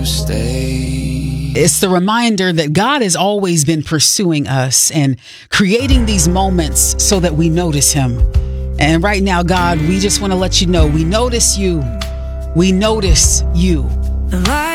It's the reminder that God has always been pursuing us and creating these moments so that we notice him. And right now, God, we just want to let you know, we notice you. We notice you.